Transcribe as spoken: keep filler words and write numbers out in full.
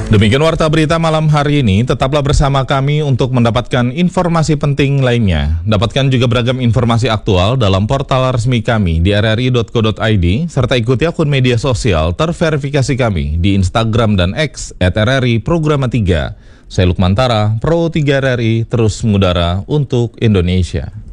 Demikian Warta Berita malam hari ini, tetaplah bersama kami untuk mendapatkan informasi penting lainnya. Dapatkan juga beragam informasi aktual dalam portal resmi kami di r r i dot co dot i d, serta ikuti akun media sosial terverifikasi kami di Instagram dan X at r r i programa tiga. Saya Lukman Tara, Pro tiga R R I, terus mengudara untuk Indonesia.